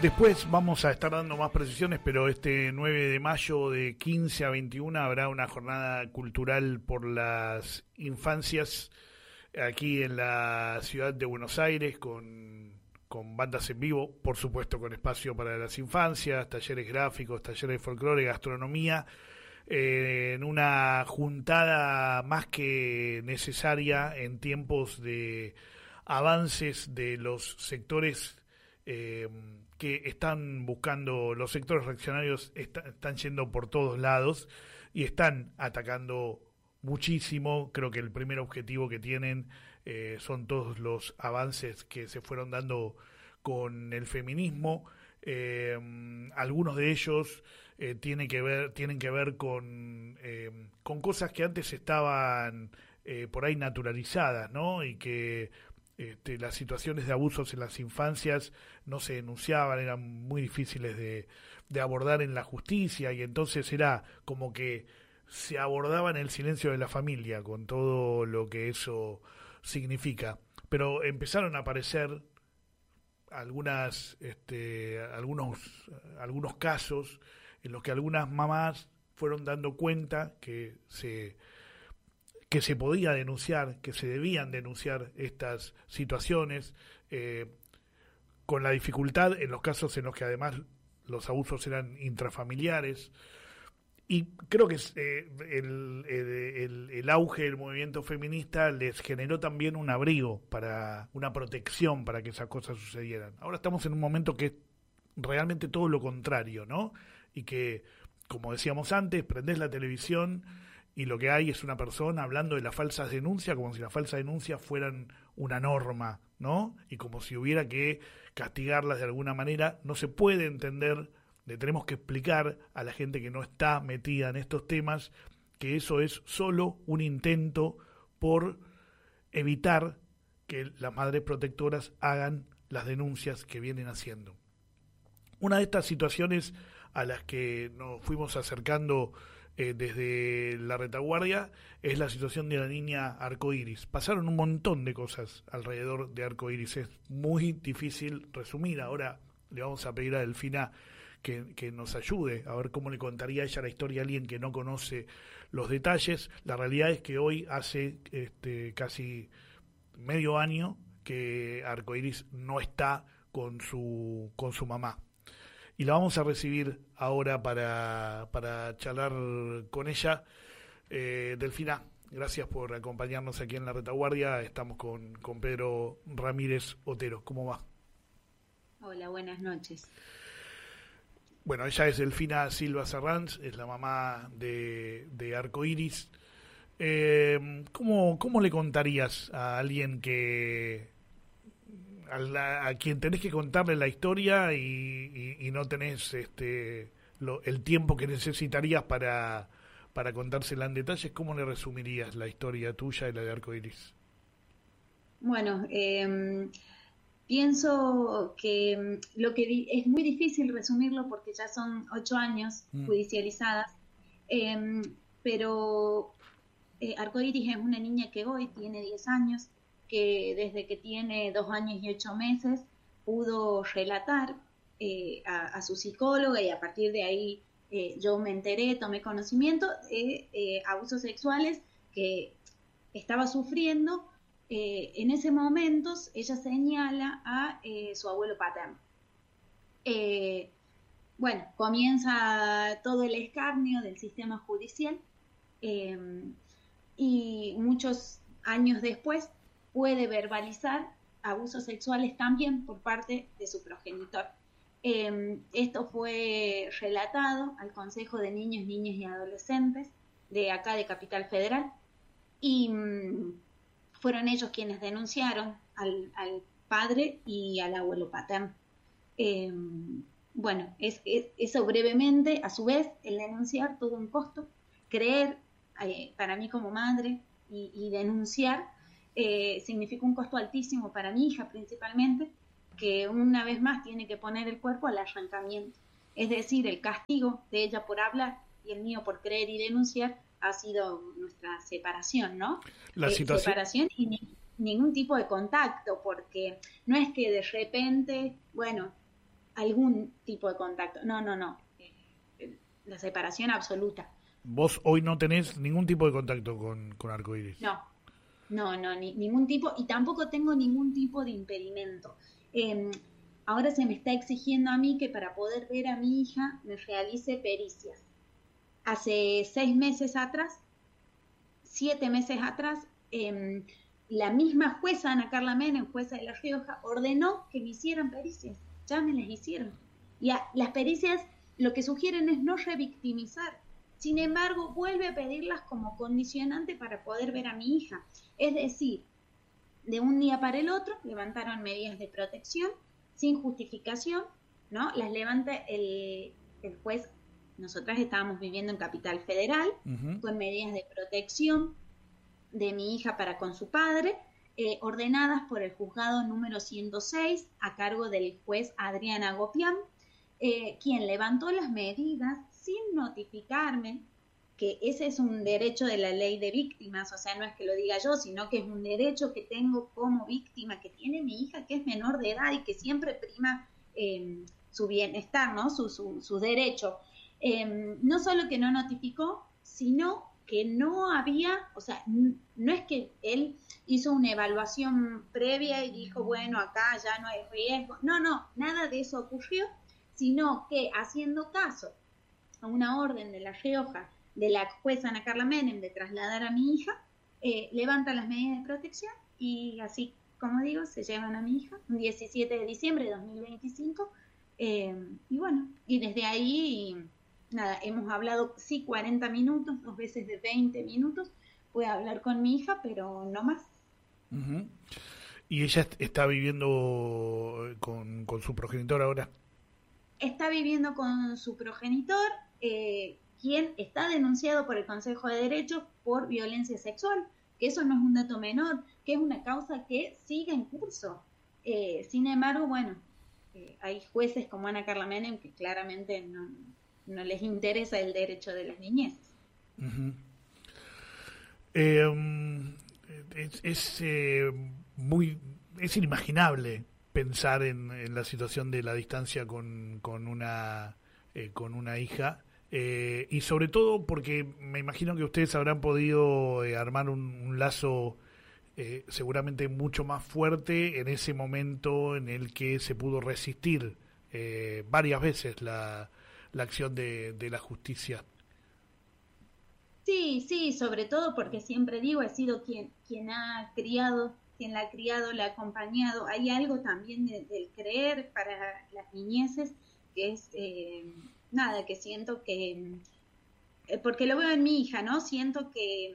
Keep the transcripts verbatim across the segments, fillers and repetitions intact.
Después vamos a estar dando más precisiones, pero este nueve de mayo de quince a veintiuno habrá una jornada cultural por las infancias aquí en la ciudad de Buenos Aires con, con bandas en vivo, por supuesto con espacio para las infancias, talleres gráficos, talleres de folclore, gastronomía, eh, en una juntada más que necesaria en tiempos de avances de los sectores eh, que están buscando, los sectores reaccionarios está, están yendo por todos lados y están atacando muchísimo. Creo que el primer objetivo que tienen eh, son todos los avances que se fueron dando con el feminismo. Eh, algunos de ellos eh, tienen que ver tienen que ver con eh, con cosas que antes estaban eh, por ahí naturalizadas, ¿no? Y que Este, las situaciones de abusos en las infancias no se denunciaban, eran muy difíciles de, de abordar en la justicia, y entonces era como que se abordaba en el silencio de la familia, con todo lo que eso significa. Pero empezaron a aparecer algunas, este, algunos, algunos casos en los que algunas mamás fueron dando cuenta que se que se podía denunciar, que se debían denunciar estas situaciones, eh, con la dificultad en los casos en los que además los abusos eran intrafamiliares. Y creo que eh, el, el, el auge del movimiento feminista les generó también un abrigo, para una protección para que esas cosas sucedieran. Ahora estamos en un momento que es realmente todo lo contrario, ¿no? Y que, como decíamos antes, prendés la televisión y lo que hay es una persona hablando de las falsas denuncias como si las falsas denuncias fueran una norma, ¿no? Y como si hubiera que castigarlas de alguna manera. No se puede entender, le tenemos que explicar a la gente que no está metida en estos temas que eso es solo un intento por evitar que las madres protectoras hagan las denuncias que vienen haciendo. Una de estas situaciones a las que nos fuimos acercando Eh, desde la retaguardia es la situación de la niña Arcoiris. Pasaron un montón de cosas alrededor de Arcoiris, es muy difícil resumir. Ahora le vamos a pedir a Delfina que, que nos ayude a ver cómo le contaría ella la historia a alguien que no conoce los detalles. La realidad es que hoy hace este, casi medio año que Arcoiris no está con su, con su mamá. Y la vamos a recibir ahora para, para charlar con ella. Eh, Delfina, gracias por acompañarnos aquí en la retaguardia. Estamos con, con Pedro Ramírez Otero. ¿Cómo va? Hola, buenas noches. Bueno, ella es Delfina Silva Serrans, es la mamá de, de Arcoiris. Eh, ¿cómo, ¿Cómo le contarías a alguien que... A, la, a quien tenés que contarle la historia y, y, y no tenés este lo, el tiempo que necesitarías para, para contársela en detalles? ¿Cómo le resumirías la historia tuya y la de Arcoiris? Bueno, eh, pienso que lo que di- es muy difícil resumirlo porque ya son ocho años Mm. judicializadas, eh, pero eh, Arcoiris es una niña que hoy tiene diez años, que desde que tiene dos años y ocho meses pudo relatar eh, a, a su psicóloga, y a partir de ahí eh, yo me enteré, tomé conocimiento de eh, abusos sexuales que estaba sufriendo. Eh, en ese momento ella señala a eh, su abuelo paterno. Eh, bueno, comienza todo el escarnio del sistema judicial, eh, y muchos años después puede verbalizar abusos sexuales también por parte de su progenitor. Eh, esto fue relatado al Consejo de Niños, Niñas y Adolescentes de acá de Capital Federal, y mm, fueron ellos quienes denunciaron al, al padre y al abuelo paterno. Eh, bueno, es, es, eso brevemente. A su vez, el denunciar tuvo un costo. Creer, eh, para mí como madre, y, y denunciar eh, significa un costo altísimo para mi hija principalmente, que una vez más tiene que poner el cuerpo al arrancamiento. Es decir, el castigo de ella por hablar y el mío por creer y denunciar ha sido nuestra separación, ¿no? La Eh, situación... separación y ni, ningún tipo de contacto, porque no es que de repente, bueno, algún tipo de contacto. No, no, no. Eh, la separación absoluta. ¿Vos hoy no tenés ningún tipo de contacto con, con Arcoiris? No, no, no, ni, ningún tipo, y tampoco tengo ningún tipo de impedimento. Eh, ahora se me está exigiendo a mí que para poder ver a mi hija me realice pericias. Hace seis meses atrás, siete meses atrás, eh, la misma jueza, Ana Carla Menem, jueza de La Rioja, ordenó que me hicieran pericias. Ya me las hicieron. Y a, las pericias lo que sugieren es no revictimizar. Sin embargo, vuelve a pedirlas como condicionante para poder ver a mi hija. Es decir, de un día para el otro levantaron medidas de protección sin justificación, ¿no? Las levanta el, el juez. Nosotras estábamos viviendo en Capital Federal, uh-huh. con medidas de protección de mi hija para con su padre, eh, ordenadas por el juzgado número ciento seis, a cargo del juez Adrián Agopián, eh, quien levantó las medidas sin notificarme, que ese es un derecho de la ley de víctimas, o sea, no es que lo diga yo, sino que es un derecho que tengo como víctima, que tiene mi hija, que es menor de edad y que siempre prima eh, su bienestar, ¿no? Su, su, su derecho. Eh, no solo que no notificó, sino que no había, o sea, no es que él hizo una evaluación previa y dijo, bueno, acá ya no hay riesgo. No, no, nada de eso ocurrió, sino que haciendo caso a una orden de La Rioja, de la jueza Ana Carla Menem, de trasladar a mi hija, eh, levanta las medidas de protección y así, como digo, se llevan a mi hija, un diecisiete de diciembre de dos mil veinticinco, eh, y bueno, y desde ahí... Nada, hemos hablado, sí, cuarenta minutos, dos veces de veinte minutos, pude hablar con mi hija, pero no más. Uh-huh. ¿Y ella está viviendo con, con su progenitor ahora? Está viviendo con su progenitor, eh, quien está denunciado por el Consejo de Derechos por violencia sexual, que eso no es un dato menor, que es una causa que sigue en curso. Eh, sin embargo, bueno, eh, hay jueces como Ana Carla Menem que claramente no... no les interesa el derecho de las niñeces. Uh-huh. Eh, um, es es eh, muy es inimaginable pensar en, en la situación de la distancia con, con una eh, con una hija, eh, y sobre todo porque me imagino que ustedes habrán podido eh, armar un, un lazo eh, seguramente mucho más fuerte en ese momento en el que se pudo resistir eh, varias veces la la acción de, de la justicia. Sí, sí, sobre todo porque siempre digo, he sido quien, quien ha criado, quien la ha criado, la ha acompañado. Hay algo también de, del creer para las niñeces que es, eh, nada, que siento que, eh, porque lo veo en mi hija, ¿no? Siento que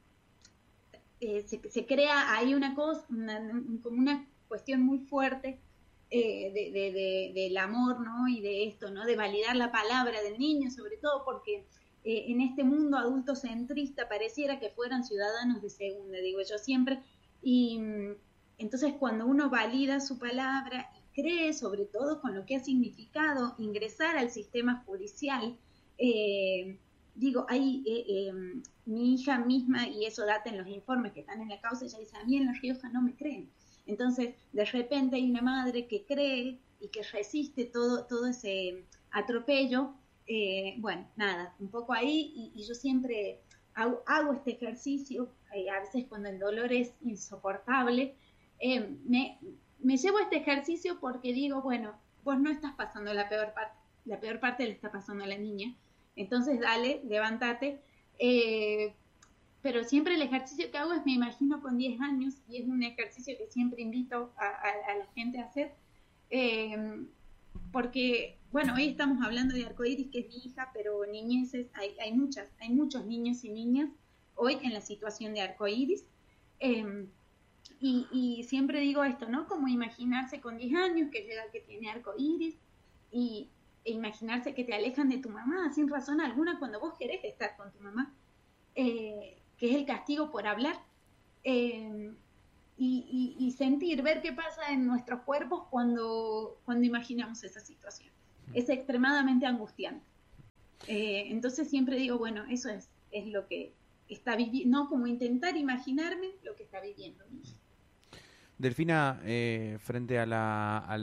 eh, se, se crea ahí una cosa, una, como una cuestión muy fuerte, Eh, de, de, de, del amor, ¿no? Y de esto, ¿no? De validar la palabra del niño, sobre todo porque eh, en este mundo adultocentrista pareciera que fueran ciudadanos de segunda, digo yo siempre, y entonces cuando uno valida su palabra y cree, sobre todo con lo que ha significado ingresar al sistema judicial, eh, digo, hay eh, eh, mi hija misma, y eso data en los informes que están en la causa, ella dice, a mí en La Rioja no me creen. Entonces, de repente hay una madre que cree y que resiste todo, todo ese atropello. Eh, bueno, nada, un poco ahí, y, y yo siempre hago, hago este ejercicio, eh, a veces cuando el dolor es insoportable, eh, me, me llevo este ejercicio porque digo, bueno, vos no estás pasando la peor parte, la peor parte le está pasando a la niña, entonces dale, levántate, eh, pero siempre el ejercicio que hago es me imagino con diez años, y es un ejercicio que siempre invito a, a, a la gente a hacer, eh, porque, bueno, hoy estamos hablando de Arcoiris, que es mi hija, pero niñeces, hay, hay muchas, hay muchos niños y niñas hoy en la situación de Arcoiris, eh, y, y siempre digo esto, ¿no? Como imaginarse con diez años, que es la edad que tiene Arcoiris, y e imaginarse que te alejan de tu mamá sin razón alguna cuando vos querés estar con tu mamá, eh, que es el castigo por hablar, eh, y, y, y sentir, ver qué pasa en nuestros cuerpos cuando, cuando imaginamos esa situación. Es extremadamente angustiante. Eh, entonces siempre digo, bueno, eso es, es lo que está viviendo, no como intentar imaginarme lo que está viviendo mi hija. Delfina, eh, frente a la, a la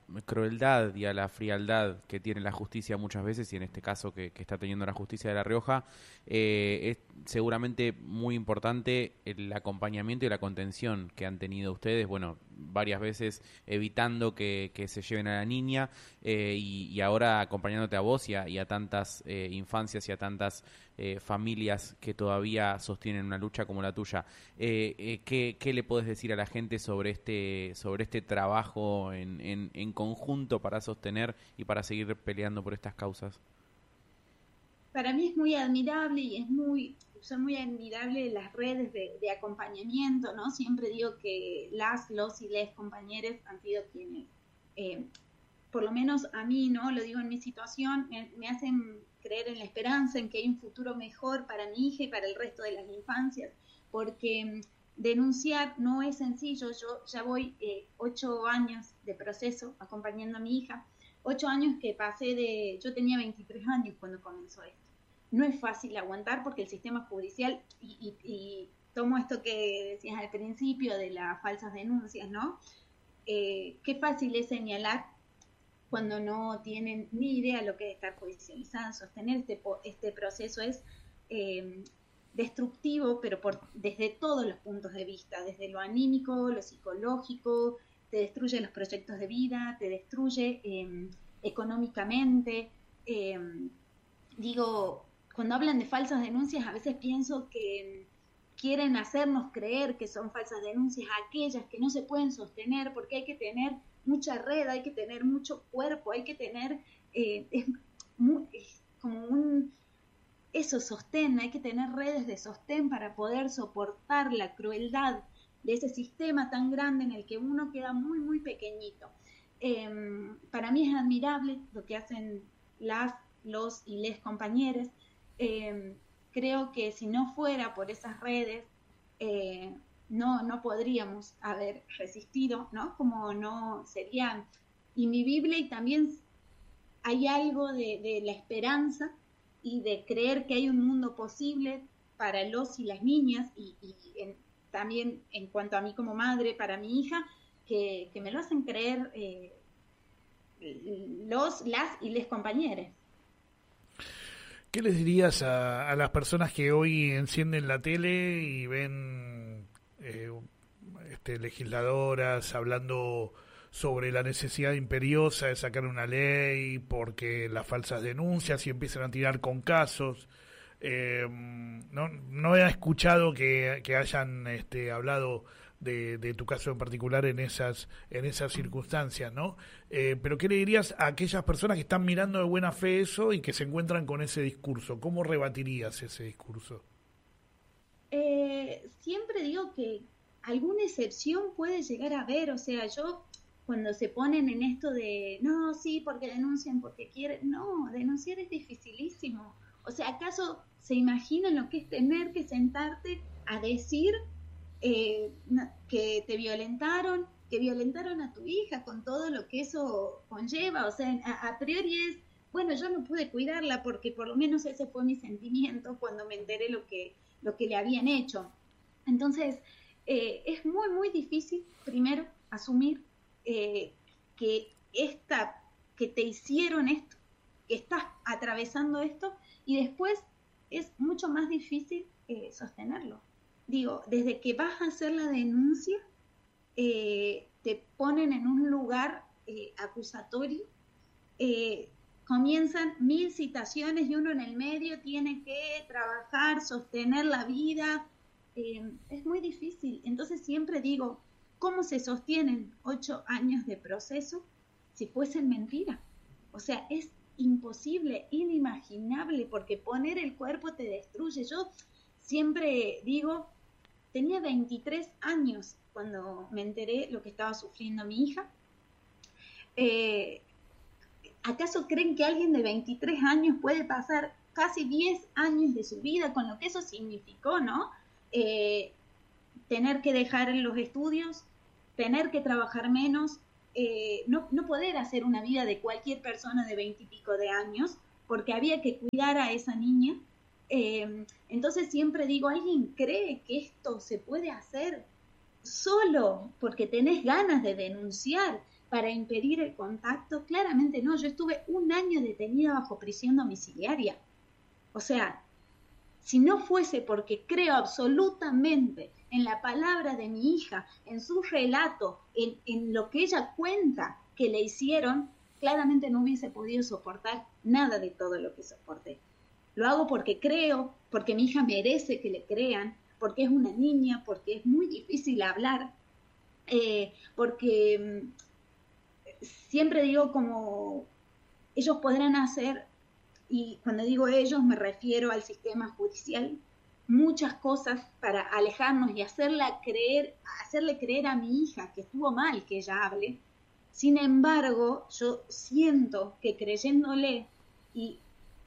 crueldad y a la frialdad que tiene la justicia muchas veces, y en este caso que, que está teniendo la justicia de La Rioja, eh, es seguramente muy importante el acompañamiento y la contención que han tenido ustedes, bueno, varias veces evitando que, que se lleven a la niña, eh, y, y ahora acompañándote a vos y a, y a tantas eh, infancias y a tantas eh, familias que todavía sostienen una lucha como la tuya. Eh, eh, ¿qué, ¿Qué le podés decir a la gente sobre este, sobre este trabajo en, en, en conjunto para sostener y para seguir peleando por estas causas? Para mí es muy admirable y es muy, son muy admirables las redes de, de acompañamiento, ¿no? Siempre digo que las, los y les compañeros han sido quienes, eh, por lo menos a mí, ¿no? Lo digo en mi situación, me, me hacen creer en la esperanza, en que hay un futuro mejor para mi hija y para el resto de las infancias, porque denunciar no es sencillo. Yo ya voy eh, ocho años de proceso acompañando a mi hija, ocho años que pasé de, yo tenía veintitrés años cuando comenzó esto. No es fácil aguantar porque el sistema judicial, y, y, y tomo esto que decías al principio de las falsas denuncias, ¿no? Eh, qué fácil es señalar cuando no tienen ni idea lo que es estar judicializado. Sostener este, este proceso es eh, destructivo, pero por, desde todos los puntos de vista, desde lo anímico, lo psicológico, te destruye los proyectos de vida, te destruye eh, económicamente. Eh, digo, cuando hablan de falsas denuncias, a veces pienso que quieren hacernos creer que son falsas denuncias aquellas que no se pueden sostener, porque hay que tener mucha red, hay que tener mucho cuerpo, hay que tener eh, es, muy, es como un eso, sostén, hay que tener redes de sostén para poder soportar la crueldad de ese sistema tan grande en el que uno queda muy, muy pequeñito. Eh, para mí es admirable lo que hacen las, los y les compañeros. Eh, creo que si no fuera por esas redes, eh, no, no podríamos haber resistido, ¿no? Como no sería invivible, y también hay algo de, de la esperanza y de creer que hay un mundo posible para los y las niñas, y, y en, también en cuanto a mí como madre, para mi hija, que, que me lo hacen creer eh, los, las y les compañeros. ¿Qué les dirías a, a las personas que hoy encienden la tele y ven eh, este, legisladoras hablando sobre la necesidad imperiosa de sacar una ley porque las falsas denuncias, y empiezan a tirar con casos? Eh, no, no he escuchado que, que hayan este, hablado de, de tu caso en particular en esas en esas circunstancias, ¿no? Eh, pero ¿qué le dirías a aquellas personas que están mirando de buena fe eso y que se encuentran con ese discurso? ¿Cómo rebatirías ese discurso? Eh, siempre digo que alguna excepción puede llegar a haber. O sea, yo cuando se ponen en esto de no, sí, porque denuncian, porque quieren, no, denunciar es dificilísimo. O sea, ¿acaso se imaginan lo que es tener que sentarte a decir eh, que te violentaron, que violentaron a tu hija, con todo lo que eso conlleva? O sea, a, a priori es, bueno, yo no pude cuidarla porque por lo menos ese fue mi sentimiento cuando me enteré lo que, lo que le habían hecho. Entonces, eh, es muy, muy difícil, primero, asumir eh, que esta, que te hicieron esto, que estás atravesando esto, y después es mucho más difícil eh, sostenerlo. Digo, desde que vas a hacer la denuncia, eh, te ponen en un lugar eh, acusatorio, eh, comienzan mil citaciones y uno en el medio tiene que trabajar, sostener la vida, eh, es muy difícil. Entonces siempre digo, ¿cómo se sostienen ocho años de proceso si fuesen mentira? O sea, es imposible, inimaginable, porque poner el cuerpo te destruye. Yo siempre digo, tenía veintitrés años cuando me enteré lo que estaba sufriendo mi hija. Eh, ¿Acaso creen que alguien de veintitrés años puede pasar casi diez años de su vida con lo que eso significó, ¿no? Eh, tener que dejar los estudios, tener que trabajar menos, eh, no, no poder hacer una vida de cualquier persona de veintipico de años, porque había que cuidar a esa niña. Eh, entonces siempre digo, ¿alguien cree que esto se puede hacer solo porque tenés ganas de denunciar para impedir el contacto, claramente no. Yo estuve un año detenida bajo prisión domiciliaria. O sea, si no fuese porque creo absolutamente en la palabra de mi hija, en su relato, en, en lo que ella cuenta que le hicieron, claramente no hubiese podido soportar nada de todo lo que soporté. Lo hago porque creo, porque mi hija merece que le crean, porque es una niña, porque es muy difícil hablar, eh, porque mm, siempre digo como ellos podrán hacer, y cuando digo ellos me refiero al sistema judicial, muchas cosas para alejarnos y hacerla creer, hacerle creer a mi hija que estuvo mal que ella hable. Sin embargo, yo siento que creyéndole, y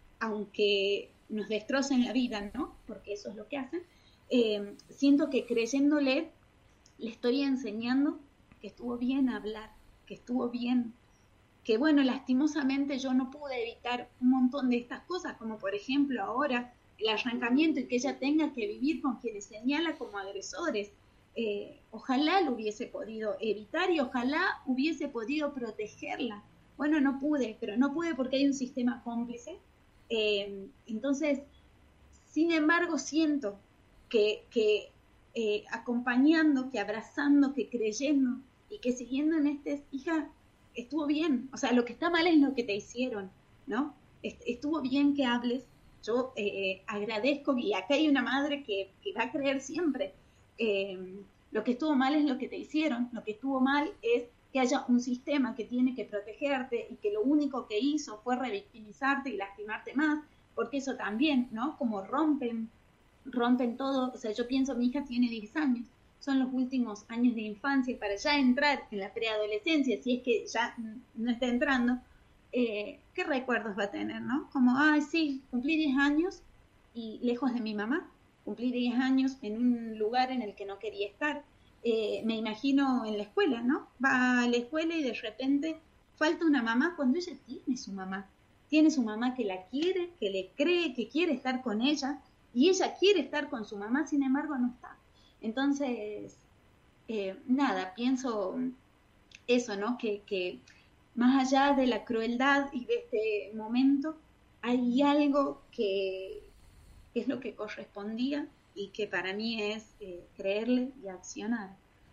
aunque nos destrocen la vida, ¿no? Porque eso es lo que hacen, eh, siento que creyéndole le estoy enseñando que estuvo bien hablar, que estuvo bien, que bueno, lastimosamente yo no pude evitar un montón de estas cosas, como por ejemplo ahora el arrancamiento y que ella tenga que vivir con quienes señala como agresores. Eh, ojalá lo hubiese podido evitar y ojalá hubiese podido protegerla. Bueno, no pude, pero no pude porque hay un sistema cómplice. Eh, entonces, sin embargo, siento que, que eh, acompañando, que abrazando, que creyendo y que siguiendo en este, hija, estuvo bien. O sea, lo que está mal es lo que te hicieron, ¿no? Estuvo bien que hables. Yo eh, agradezco, y acá hay una madre que, que va a creer siempre. Eh, lo que estuvo mal es lo que te hicieron, lo que estuvo mal es que haya un sistema que tiene que protegerte y que lo único que hizo fue revictimizarte y lastimarte más, porque eso también, ¿no? Como rompen, rompen todo. O sea, yo pienso, mi hija tiene diez años, son los últimos años de infancia para ya entrar en la preadolescencia, si es que ya no está entrando, eh, ¿qué recuerdos va a tener, no? Como, ay, sí, cumplí diez años y lejos de mi mamá, cumplí diez años en un lugar en el que no quería estar. Eh, me imagino en la escuela, ¿no? Va a la escuela y de repente falta una mamá cuando ella tiene su mamá. Tiene su mamá que la quiere, que le cree, que quiere estar con ella, y ella quiere estar con su mamá, sin embargo no está. Entonces, eh, nada, pienso eso, ¿no? Que, que más allá de la crueldad y de este momento, hay algo que es lo que correspondía y que para mí es eh, creerle y accionar.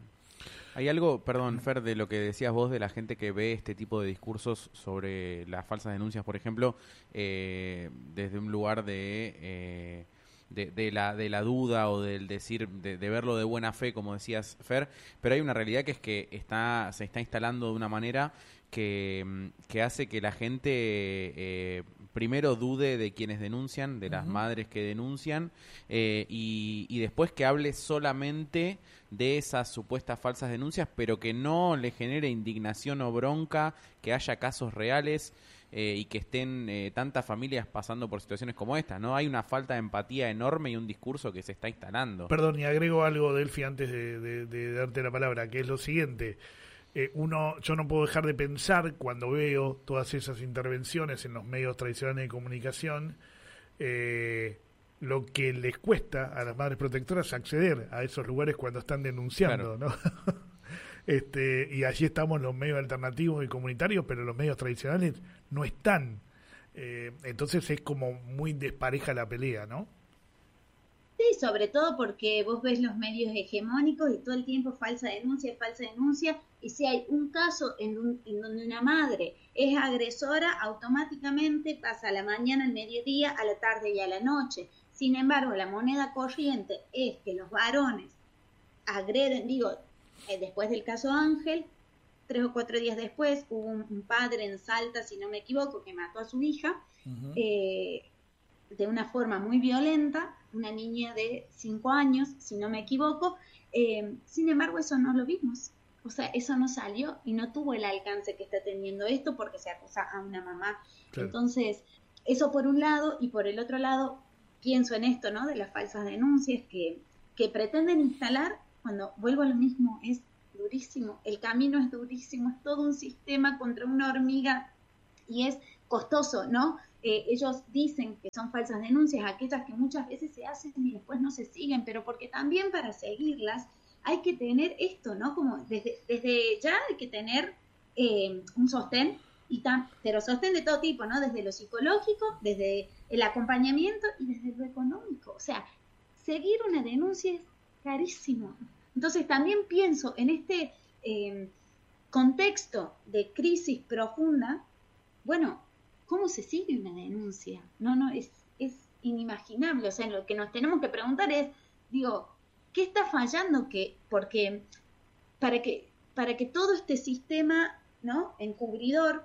Hay algo, perdón, Fer, de lo que decías vos de la gente que ve este tipo de discursos sobre las falsas denuncias, por ejemplo, eh, desde un lugar de, eh, de, de, la, de la duda o del decir, de, de verlo de buena fe, como decías, Fer, pero hay una realidad que es que está se está instalando de una manera que, que hace que la gente eh, primero dude de quienes denuncian, de las uh-huh. madres que denuncian, eh, y, y después que hable solamente de esas supuestas falsas denuncias, pero que no le genere indignación o bronca, que haya casos reales eh, y que estén eh, tantas familias pasando por situaciones como esta, ¿no? Hay una falta de empatía enorme y un discurso que se está instalando. Perdón, y agrego algo, Delphi, antes de, de, de darte la palabra, que es lo siguiente. Eh, uno, yo no puedo dejar de pensar cuando veo todas esas intervenciones en los medios tradicionales de comunicación, eh, lo que les cuesta a las madres protectoras acceder a esos lugares cuando están denunciando, claro. ¿no? este, y allí estamos los medios alternativos y comunitarios, pero los medios tradicionales no están. Eh, entonces es como muy despareja la pelea, ¿no? Sí, sobre todo porque vos ves los medios hegemónicos y todo el tiempo falsa denuncia, falsa denuncia, y si hay un caso en, un, en donde una madre es agresora, automáticamente pasa a la mañana, al mediodía, a la tarde y a la noche. Sin embargo, la moneda corriente es que los varones agreden, digo, eh, después del caso Ángel, tres o cuatro días después hubo un, un padre en Salta, si no me equivoco, que mató a su hija, uh-huh. eh, de una forma muy violenta, una niña de cinco años, si no me equivoco, eh, sin embargo eso no lo vimos, o sea, eso no salió y no tuvo el alcance que está teniendo esto porque se acusa a una mamá. Claro. Entonces, eso por un lado, y por el otro lado, pienso en esto, ¿no?, de las falsas denuncias que, que pretenden instalar, cuando vuelvo a lo mismo, es durísimo, el camino es durísimo, es todo un sistema contra una hormiga y es costoso, ¿no? Eh, ellos dicen que son falsas denuncias, aquellas que muchas veces se hacen y después no se siguen, pero porque también para seguirlas hay que tener esto, ¿no? Como desde, desde ya hay que tener eh, un sostén, y tan, pero sostén de todo tipo, ¿no? Desde lo psicológico, desde el acompañamiento y desde lo económico. O sea, seguir una denuncia es carísimo. Entonces también pienso en este eh, contexto de crisis profunda, bueno, ¿cómo se sigue una denuncia? No, no, es, es inimaginable. O sea, lo que nos tenemos que preguntar es, digo, ¿qué está fallando? Que, porque para que, para que todo este sistema, ¿no?, encubridor,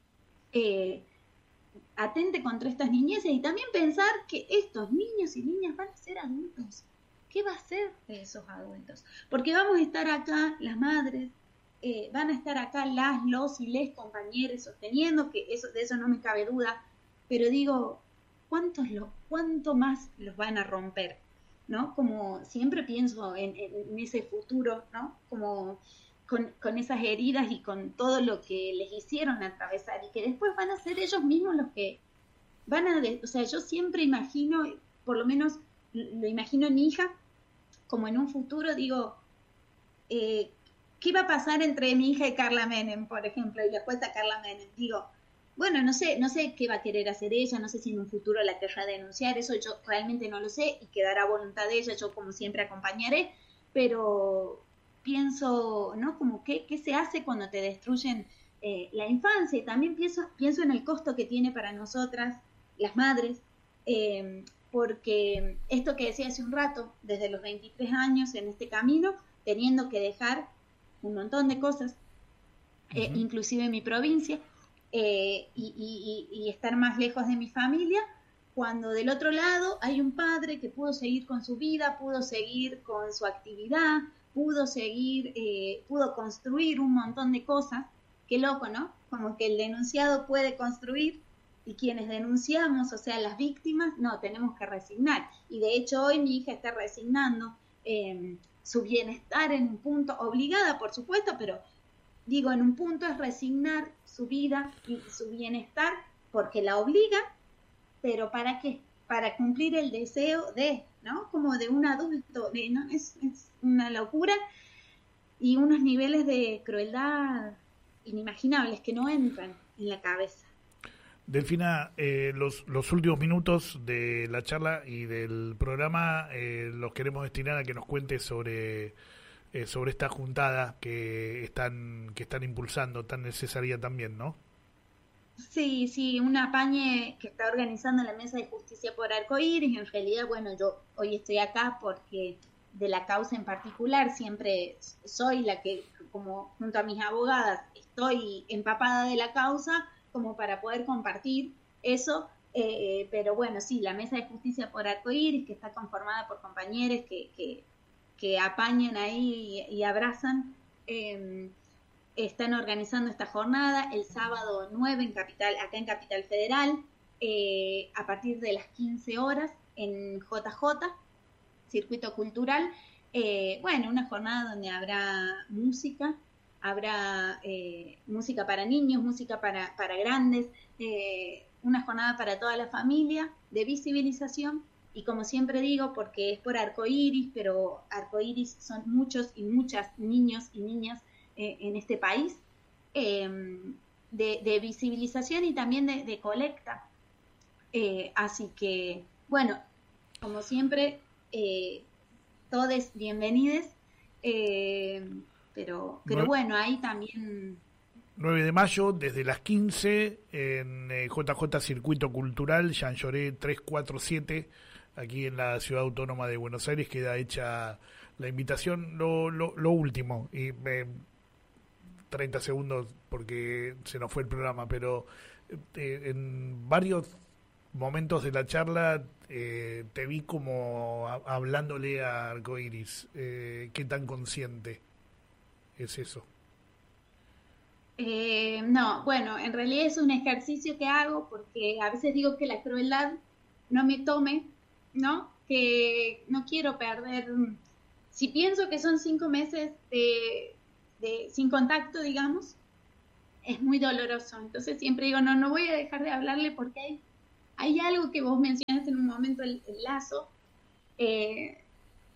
eh, atente contra estas niñeces, y también pensar que estos niños y niñas van a ser adultos. ¿Qué va a ser de esos adultos? Porque vamos a estar acá las madres, eh, van a estar acá las, los y les compañeros sosteniendo, que eso, de eso no me cabe duda, pero digo, ¿cuántos lo, cuánto más los van a romper? ¿No? Como siempre pienso en, en, en ese futuro, ¿no? Como con, con esas heridas y con todo lo que les hicieron atravesar, y que después van a ser ellos mismos los que van a, de, o sea, yo siempre imagino, por lo menos lo imagino en mi hija, como en un futuro, digo, eh, ¿qué va a pasar entre mi hija y Carla Menem, por ejemplo, y la jueza Carla Menem? Digo, bueno, no sé, no sé qué va a querer hacer ella, no sé si en un futuro la querrá denunciar, eso yo realmente no lo sé, y quedará a voluntad de ella, yo como siempre acompañaré, pero pienso, ¿no? Como qué, qué se hace cuando te destruyen eh, la infancia, y también pienso, pienso en el costo que tiene para nosotras, las madres, eh, porque esto que decía hace un rato, desde los veintitrés años en este camino, teniendo que dejar un montón de cosas, uh-huh. eh, inclusive en mi provincia, eh, y, y, y estar más lejos de mi familia, cuando del otro lado hay un padre que pudo seguir con su vida, pudo seguir con su actividad, pudo seguir, eh, pudo construir un montón de cosas. Qué loco, ¿no? Como que el denunciado puede construir, y quienes denunciamos, o sea, las víctimas, no, tenemos que resignar. Y de hecho hoy mi hija está resignando eh, su bienestar en un punto, obligada por supuesto, pero digo, en un punto es resignar su vida y su bienestar porque la obliga, pero ¿para qué? Para cumplir el deseo de, ¿no? Como de un adulto, de, ¿no? Es, es una locura y unos niveles de crueldad inimaginables que no entran en la cabeza. Delfina, eh, los, los últimos minutos de la charla y del programa eh, los queremos destinar a que nos cuentes sobre, eh, sobre esta juntada que están, que están impulsando, tan necesaria también, ¿no? Sí, sí, un apañe que está organizando la Mesa de Justicia por Arcoíris. En realidad, bueno, yo hoy estoy acá porque de la causa en particular siempre soy la que, como junto a mis abogadas, estoy empapada de la causa, como para poder compartir eso, eh, pero bueno, sí, la Mesa de Justicia por Arcoíris, que está conformada por compañeros que, que, que apañan ahí y, y abrazan, eh, están organizando esta jornada el sábado nueve en Capital, acá en Capital Federal, eh, a partir de las quince horas en J J, Circuito Cultural, eh, bueno, una jornada donde habrá música, habrá eh, música para niños, música para, para grandes, eh, una jornada para toda la familia de visibilización, y como siempre digo, porque es por Arcoíris, pero Arcoíris son muchos y muchas niños y niñas eh, en este país, eh, de, de visibilización y también de, de colecta. Eh, así que, bueno, como siempre, eh, todes bienvenides, eh, Pero, pero bueno, ahí también... nueve de mayo, desde las quince, en eh, J J Circuito Cultural, Jean Jaurès trescientos cuarenta y siete, aquí en la Ciudad Autónoma de Buenos Aires, queda hecha la invitación. Lo, lo, lo último, y eh, treinta segundos porque se nos fue el programa, pero eh, en varios momentos de la charla eh, te vi como a, hablándole a Arcoíris. Eh, ¿Qué tan consciente es eso? Eh, no, bueno, en realidad es un ejercicio que hago porque a veces digo que la crueldad no me tome, ¿no? Que no quiero perder, si pienso que son cinco meses de, de sin contacto, digamos, es muy doloroso. Entonces siempre digo, no, no voy a dejar de hablarle porque hay, hay algo que vos mencionaste en un momento, el, el lazo, eh,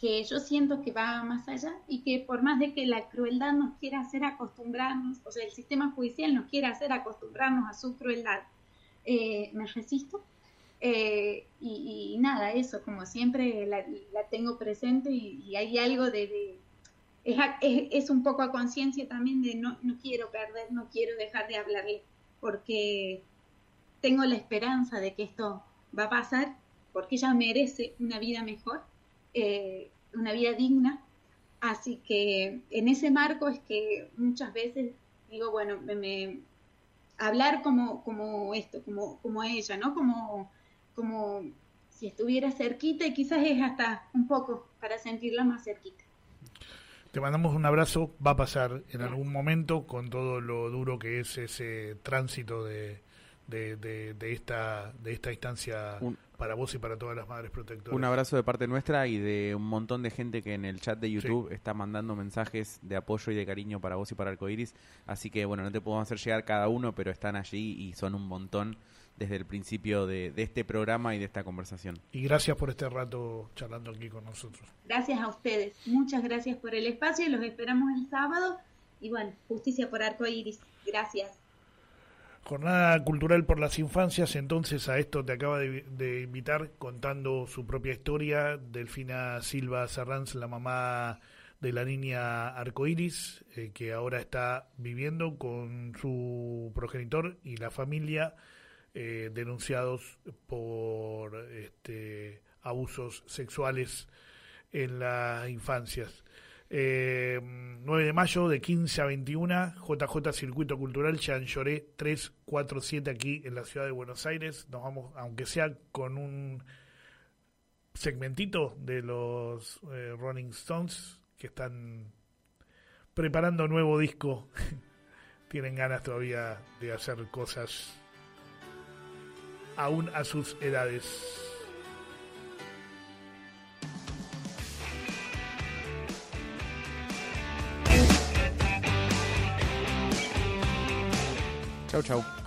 que yo siento que va más allá y que por más de que la crueldad nos quiera hacer acostumbrarnos, o sea, el sistema judicial nos quiera hacer acostumbrarnos a su crueldad, eh, me resisto. Eh, y, y nada, eso, como siempre la, la tengo presente y, y hay algo de... de es, es, es un poco a conciencia también de no, no quiero perder, no quiero dejar de hablarle, porque tengo la esperanza de que esto va a pasar, porque ella merece una vida mejor, eh, una vida digna. Así que en ese marco es que muchas veces digo, bueno, me, me hablar como, como esto, como, como ella, ¿no? Como, como si estuviera cerquita, y quizás es hasta un poco para sentirla más cerquita. Te mandamos un abrazo, va a pasar en algún momento con todo lo duro que es ese tránsito de, de, de, de esta de esta instancia un, para vos y para todas las madres protectoras. Un abrazo de parte nuestra y de un montón de gente que en el chat de YouTube sí. está mandando mensajes de apoyo y de cariño para vos y para Arcoiris, así que bueno, no te podemos hacer llegar cada uno, pero están allí y son un montón desde el principio de, de este programa y de esta conversación. Y gracias por este rato charlando aquí con nosotros. Gracias a ustedes, muchas gracias por el espacio, los esperamos el sábado y bueno, justicia por Arcoiris, gracias. Jornada Cultural por las Infancias, entonces a esto te acaba de, de invitar contando su propia historia, Delfina Silva Serranz, la mamá de la niña Arcoiris, eh, que ahora está viviendo con su progenitor y la familia, Eh, denunciados por este, abusos sexuales en las infancias. Eh, nueve de mayo de quince a veintiuna, J J Circuito Cultural, Jean Lloré trescientos cuarenta y siete aquí en la ciudad de Buenos Aires. Nos vamos, aunque sea con un segmentito de los eh, Rolling Stones, que están preparando nuevo disco. Tienen ganas todavía de hacer cosas aún a sus edades. Chau, chau.